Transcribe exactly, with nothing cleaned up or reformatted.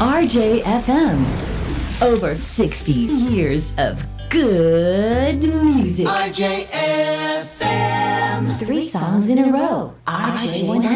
R J F M. Over sixty years of good music. R J F M. Three songs in a row. R J one hundred.